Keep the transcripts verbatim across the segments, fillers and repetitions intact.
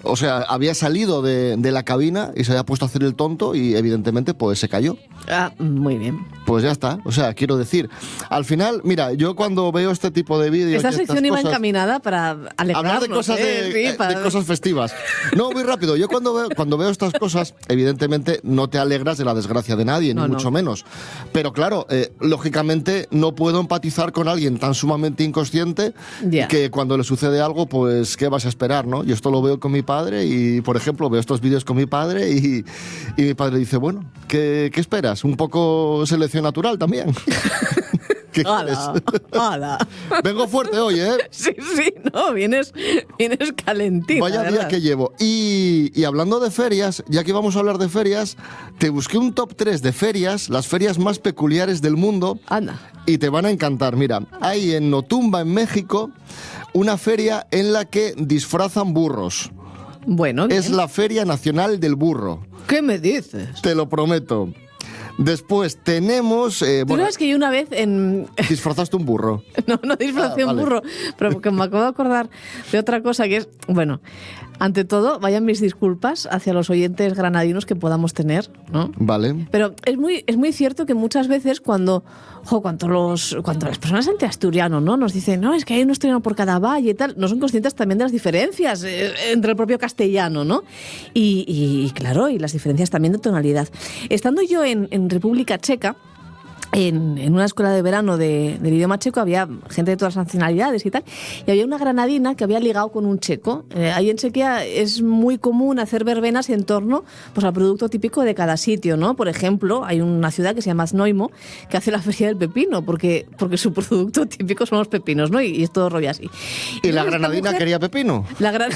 o sea, había salido de, de la cabina y se había puesto a hacer el tonto y evidentemente pues se cayó. Ah, muy bien. Pues ya está, o sea, quiero decir, al final, mira, yo cuando veo este tipo de vídeos... Esta sección iba cosas, encaminada para alegrarnos. hablar de cosas, ¿eh? de, sí, para... de cosas festivas. No, muy rápido, yo cuando veo, cuando veo estas cosas, evidentemente no te alegras de la desgracia de nadie, no, ni no. mucho menos. Pero claro, eh, lógicamente no puedo empatizar con alguien tan sumamente inconsciente yeah. que cuando le sucede algo, pues, ¿qué vas a esperar, no? Yo esto lo veo con mi padre y, por ejemplo, veo estos vídeos con mi padre y, y mi padre dice, bueno, ¿qué, qué esperas? Un poco selección natural también. ¿Qué ¡Hala! ¡Hala! Vengo fuerte hoy, ¿eh? Sí, sí, no, vienes, vienes calentito. Vaya día ¿verdad? que llevo. Y, y hablando de ferias, ya que vamos a hablar de ferias, te busqué un top tres de ferias, las ferias más peculiares del mundo. Anda. Y te van a encantar. Mira, hay en Otumba, en México, una feria en la que disfrazan burros. Bueno, bien. Es la Feria Nacional del Burro. ¿Qué me dices? Te lo prometo. Después tenemos... Eh, ¿Tú bueno, sabes que yo una vez en... disfrazaste un burro. No, no disfracé Ah, un vale. burro, pero que me acabo de acordar de otra cosa que es... Bueno, ante todo, vayan mis disculpas hacia los oyentes granadinos que podamos tener, ¿no? Vale. Pero es muy, es muy cierto que muchas veces cuando, jo, cuando, los, cuando las personas antiasturiano, ¿no? Nos dicen, no, es que hay un asturiano por cada valle y tal, no son conscientes también de las diferencias eh, entre el propio castellano, ¿no? Y, y, y claro, y las diferencias también de tonalidad. Estando yo en, en República Checa, En, en una escuela de verano de, del idioma checo había gente de todas las nacionalidades y tal, y había una granadina que había ligado con un checo. Eh, ahí en Chequia es muy común hacer verbenas en torno pues, al producto típico de cada sitio, ¿no? Por ejemplo, hay una ciudad que se llama Znaimo que hace la feria del pepino, porque, porque su producto típico son los pepinos, ¿no? Y, y es todo rollo así. ¿Y la esta granadina mujer- quería pepino? La gran...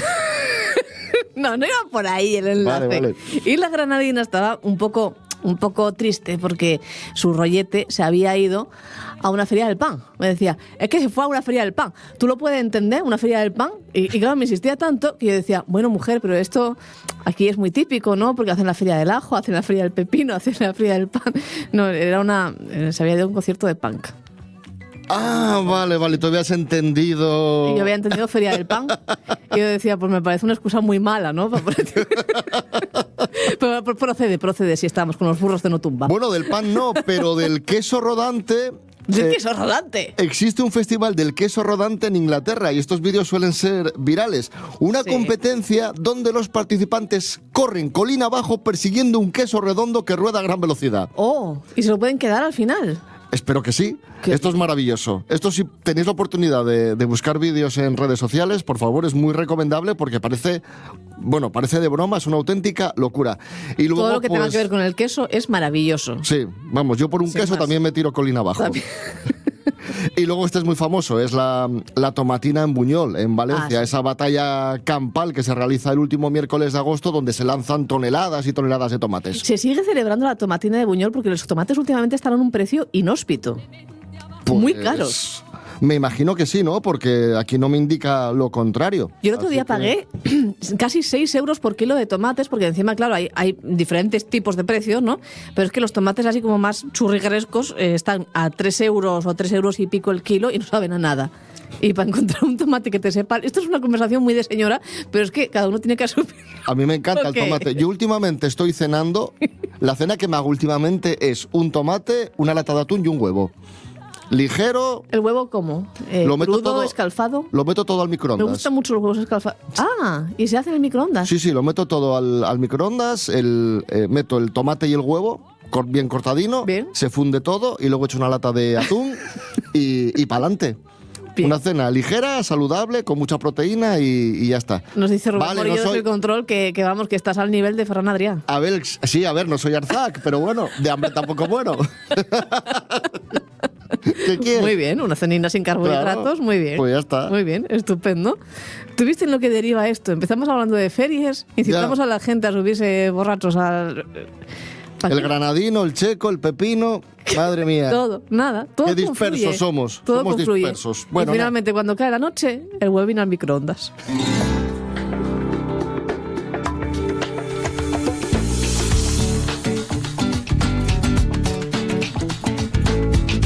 No, no iba por ahí el enlace. Vale, vale. Y la granadina estaba un poco, un poco triste porque su rollete se había ido a una feria del pan. Me decía, es que se fue a una feria del pan. ¿Tú lo puedes entender, una feria del pan? Y, y claro, me insistía tanto que yo decía, bueno, mujer, pero esto aquí es muy típico, ¿no? Porque hacen la feria del ajo, hacen la feria del pepino, hacen la feria del pan. No, era una... Se había ido a un concierto de punk. Ah, vale, vale, tú habías entendido... Y yo había entendido feria del pan. Y yo decía, pues me parece una excusa muy mala, ¿no? Pero procede, procede, si estamos con los burros de Notumba. Bueno, del pan no, pero del queso rodante... ¿De eh, queso rodante? Existe un festival del queso rodante en Inglaterra y estos vídeos suelen ser virales. Una Sí. competencia donde los participantes corren colina abajo persiguiendo un queso redondo que rueda a gran velocidad. Oh, y se lo pueden quedar al final. Espero que sí. ¿Qué? Esto es maravilloso. Esto, si tenéis la oportunidad de, de buscar vídeos en redes sociales, por favor, es muy recomendable porque parece, bueno, parece de broma, es una auténtica locura. Y luego, Todo lo que tenga pues, que ver con el queso es maravilloso. sí, vamos, yo por un Sin queso más. también me tiro colina abajo. También. Y luego este es muy famoso, es la, la tomatina en Buñol, en Valencia, Ah, sí. esa batalla campal que se realiza el último miércoles de agosto donde se lanzan toneladas y toneladas de tomates. Se sigue celebrando la tomatina de Buñol porque los tomates últimamente están a un precio inhóspito. Muy Pues, caros. Me imagino que sí, ¿no? Porque aquí no me indica lo contrario. Yo el otro Así día que- pagué casi seis euros por kilo de tomates, porque encima, claro, hay, hay diferentes tipos de precios, ¿no? Pero es que los tomates así como más churriguerescos eh, están a tres euros o tres euros y pico el kilo y no saben a nada. Y para encontrar un tomate que te sepa... Esto es una conversación muy de señora, pero es que cada uno tiene que asumir. A mí me encanta Ok. el tomate. Yo últimamente estoy cenando, la cena que me hago últimamente es un tomate, una lata de atún y un huevo. Ligero, ¿El huevo cómo? Eh, Lo meto ¿Crudo, todo- escalfado? lo meto todo al Me microondas. gustan mucho los huevos escalfados. Ah, ¿y se hace en el microondas? Sí, sí, lo meto todo al, al microondas, el, eh, meto el tomate y el huevo, cor- bien cortadino, Bien. se funde todo y luego echo una lata de atún y, y pa'lante. Bien. Una cena ligera, saludable, con mucha proteína y, y ya está. Nos dice Rubén Vale, Morillo no soy- desde el control que, que vamos, que estás al nivel de Ferran Adrià. A ver, sí, a ver, no soy Arzac, pero bueno, de hambre tampoco muero. ¿Qué quieres? Muy bien, una cenina sin carbohidratos, Claro, muy bien. pues ya está. Muy bien, estupendo. ¿Tú viste en lo que deriva esto? Empezamos hablando de ferias, incitamos Ya. a la gente a subirse borrachos al... El granadino, el checo, el pepino, madre mía. Todo, nada, todo Qué dispersos confluye. somos, Todo somos confluye. dispersos. Bueno, y finalmente, cuando cae la noche, el huevo viene al microondas. Y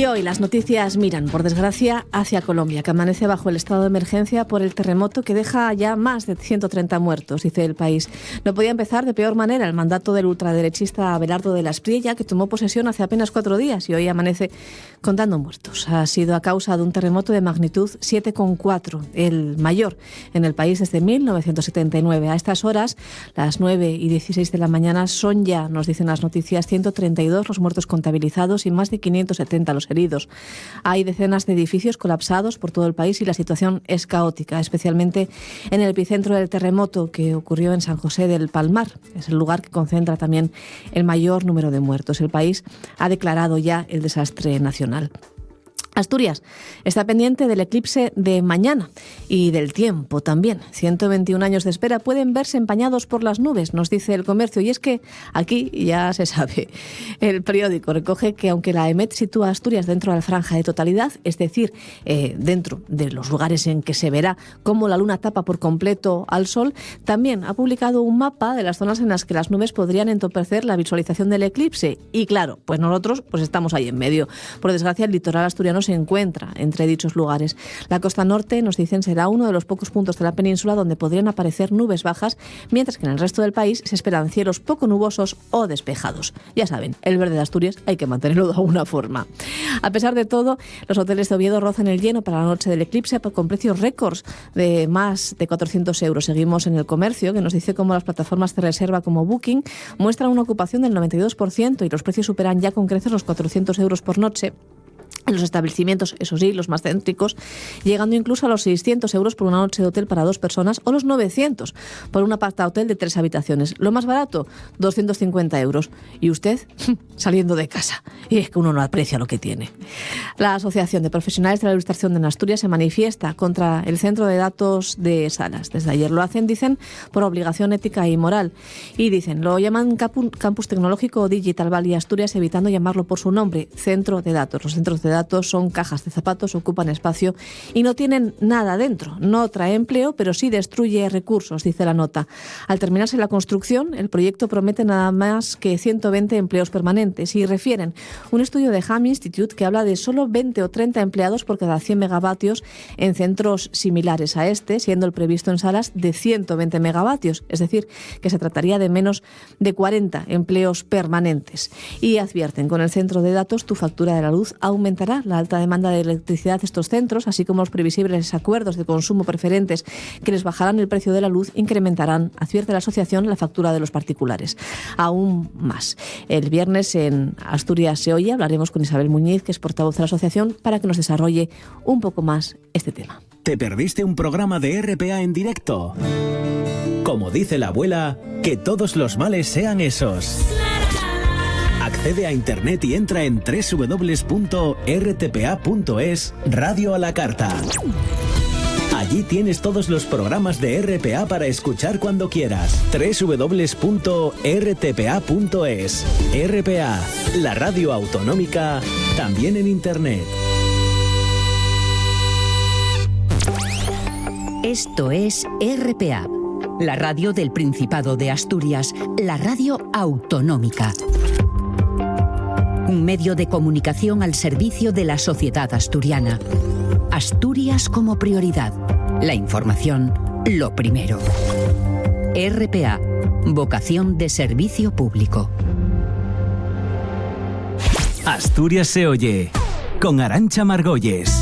hoy las noticias miran, por desgracia, hacia Colombia, que amanece bajo el estado de emergencia por el terremoto que deja ya más de ciento treinta muertos, dice El País. No podía empezar de peor manera el mandato del ultraderechista Abelardo de la Espriella, que tomó posesión hace apenas cuatro días y hoy amanece contando muertos. Ha sido a causa de un terremoto de magnitud siete coma cuatro, el mayor en el país desde mil novecientos setenta y nueve. A estas horas, las nueve y dieciséis de la mañana, son ya, nos dicen las noticias, ciento treinta y dos los muertos contabilizados y más de quinientos setenta los heridos. Hay decenas de edificios colapsados por todo el país y la situación es caótica, especialmente en el epicentro del terremoto que ocurrió en San José del Palmar. Es el lugar que concentra también el mayor número de muertos. El país ha declarado ya el desastre nacional. Asturias está pendiente del eclipse de mañana y del tiempo también. ciento veintiún años de espera pueden verse empañados por las nubes, nos dice El Comercio. Y es que aquí ya se sabe. El periódico recoge que aunque la EMET sitúa a Asturias dentro de la franja de totalidad, es decir, eh, dentro de los lugares en que se verá cómo la luna tapa por completo al sol, también ha publicado un mapa de las zonas en las que las nubes podrían entorpecer la visualización del eclipse. Y claro, pues nosotros pues estamos ahí en medio. Por desgracia, el litoral asturiano se encuentra entre dichos lugares. La costa norte, nos dicen, será uno de los pocos puntos de la península donde podrían aparecer nubes bajas, mientras que en el resto del país se esperan cielos poco nubosos o despejados. Ya saben, el verde de Asturias hay que mantenerlo de alguna forma. A pesar de todo, los hoteles de Oviedo rozan el lleno para la noche del eclipse con precios récords de más de cuatrocientos euros. Seguimos en El Comercio, que nos dice cómo las plataformas de reserva como Booking muestran una ocupación del noventa y dos por ciento y los precios superan ya con creces los cuatrocientos euros por noche en los establecimientos, eso sí, los más céntricos, llegando incluso a los seiscientos euros por una noche de hotel para dos personas o los novecientos por un apartahotel de tres habitaciones. Lo más barato, doscientos cincuenta euros. Y usted saliendo de casa. Y es que uno no aprecia lo que tiene. La Asociación de Profesionales de la Ilustración de Asturias se manifiesta contra el centro de datos de Salas. Desde ayer lo hacen, dicen, por obligación ética y moral. Y dicen, lo llaman Campus Tecnológico Digital Valley Asturias, evitando llamarlo por su nombre, centro de datos. Los centros de datos son cajas de zapatos, ocupan espacio y no tienen nada dentro. No trae empleo, pero sí destruye recursos, dice la nota. Al terminarse la construcción, el proyecto promete nada más que ciento veinte empleos permanentes y refieren un estudio de Ham Institute que habla de solo veinte o treinta empleados por cada cien megavatios en centros similares a este, siendo el previsto en Salas de ciento veinte megavatios, es decir, que se trataría de menos de cuarenta empleos permanentes. Y advierten, con el centro de datos tu factura de la luz aumentará. La alta demanda de electricidad de estos centros, así como los previsibles acuerdos de consumo preferentes que les bajarán el precio de la luz, incrementarán, advierte la asociación, la factura de los particulares. Aún más. El viernes en Asturias se oye, hablaremos con Isabel Muñiz, que es portavoz de la asociación, para que nos desarrolle un poco más este tema. ¿Te perdiste un programa de R P A en directo? Como dice la abuela, que todos los males sean esos. Accede a internet y entra en doble u doble u doble u punto r t p a punto es, Radio a la Carta. Allí tienes todos los programas de R P A para escuchar cuando quieras. doble u doble u doble u punto r t p a punto es. R P A, la radio autonómica, también en internet. Esto es R P A, la radio del Principado de Asturias, la radio autonómica. Un medio de comunicación al servicio de la sociedad asturiana. Asturias como prioridad. La información, lo primero. R P A, vocación de servicio público. Asturias se oye, con Arantxa Margolles.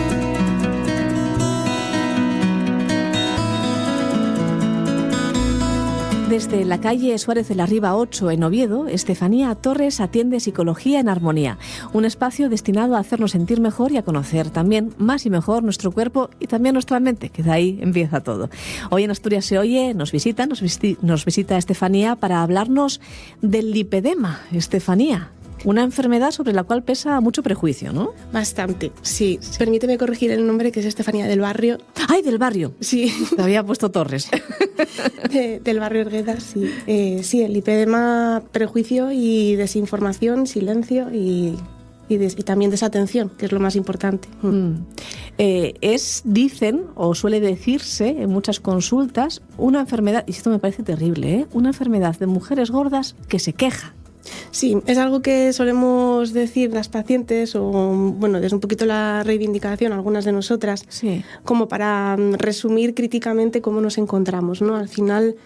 Desde la calle Suárez de la Riva ocho en Oviedo, Estefanía Torres atiende Psicología en Armonía, un espacio destinado a hacernos sentir mejor y a conocer también más y mejor nuestro cuerpo y también nuestra mente, que de ahí empieza todo. Hoy en Asturias se oye, nos visita, nos, visi- nos visita Estefanía para hablarnos del lipedema. Estefanía, una enfermedad sobre la cual pesa mucho prejuicio, ¿no? Bastante, sí. Permíteme corregir el nombre, que es Estefanía del Barrio. ¡Ay, del Barrio! Sí. Te había puesto Torres. De, del barrio Ergueda, sí. Eh, sí, el lipedema, prejuicio y desinformación, silencio y, y, des, y también desatención, que es lo más importante. Mm. Eh, es, dicen, o suele decirse en muchas consultas, una enfermedad, y esto me parece terrible, ¿eh? Una enfermedad de mujeres gordas que se quejan. Sí, es algo que solemos decir las pacientes, o bueno, desde un poquito la reivindicación, algunas de nosotras, Sí. como para resumir críticamente cómo nos encontramos, ¿no? Al final,